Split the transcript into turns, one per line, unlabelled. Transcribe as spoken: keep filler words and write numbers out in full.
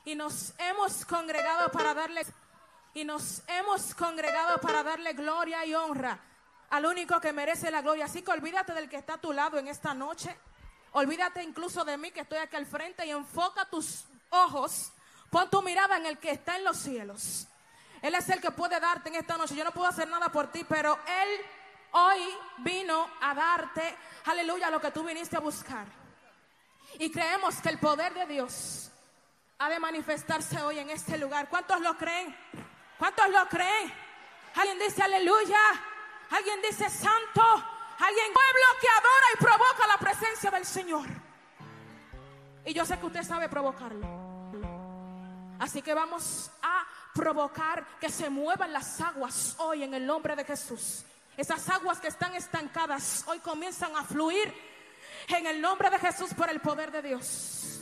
Y nos hemos congregado para darle y nos hemos congregado para darle gloria y honra al único que merece la gloria. Así que olvídate del que está a tu lado en esta noche. Olvídate incluso de mí que estoy aquí al frente y enfoca tus ojos, pon tu mirada en el que está en los cielos. Él es el que puede darte en esta noche. Yo no puedo hacer nada por ti, pero Él hoy vino a darte, aleluya, lo que tú viniste a buscar. Y creemos que el poder de Dios ha de manifestarse hoy en este lugar. ¿Cuántos lo creen? ¿Cuántos lo creen? Alguien dice aleluya. Alguien dice santo. Alguien, pueblo que adora y provoca la presencia del Señor. Y yo sé que usted sabe provocarlo. Así que vamos a provocar que se muevan las aguas hoy en el nombre de Jesús. Esas aguas que están estancadas hoy comienzan a fluir en el nombre de Jesús por el poder de Dios.